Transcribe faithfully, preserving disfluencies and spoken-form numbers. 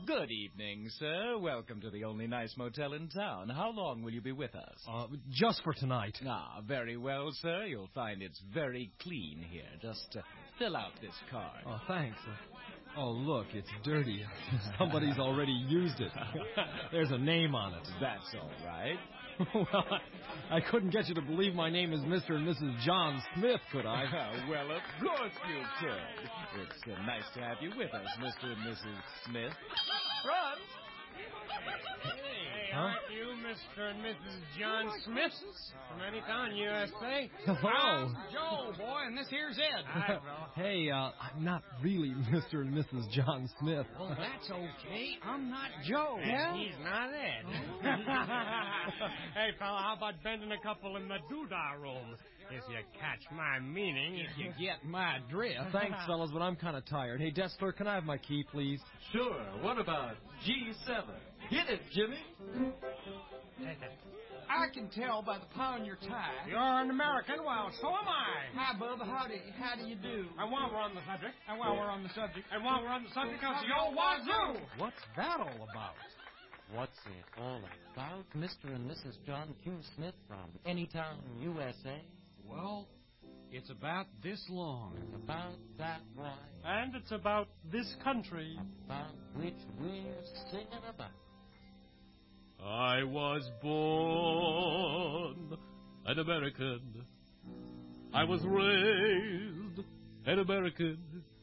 Good evening, sir. Welcome to the only nice motel in town. How long will you be with us? Uh, just for tonight. Ah, very well, sir. You'll find it's very clean here. Just uh, fill out this card. Oh, thanks. Uh, oh, look, it's dirty. Somebody's already used it. There's a name on it. That's all right. Well, I, I couldn't get you to believe my name is Mister and Missus John Smith, could I? Well, of course you could. It's uh, nice to have you with us, Mister and Missus Smith. Run! Hey, Huh? aren't you Mister and Missus John Smith from Anytown, U S A? Hello. I'm Joe, boy, and this here's Ed. Hi, fella. Hey, uh, I'm not really Mister and Missus John Smith. Well, that's okay. I'm not Joe. And he's not Ed. Hey, fella, how about bending a couple in the doodah room? If you catch my meaning. If you get my drift. Thanks, fellas, but I'm kind of tired. Hey, desk clerk, can I have my key, please? Sure. What about G seven? Hit it, Jimmy. I can tell by the paw on your tie. You're an American? Well, so am I. Hi, Bub. How do, how do you do? And while we're on the subject, And while we're on the subject, and while we're on the subject of your wazoo, What's that all about? What's it all about, Mister and Missus John Q. Smith from Anytown, U S A? well, it's about this long. About that ride, and it's about this country. about which we're singing about. I was born an American. I was raised an American.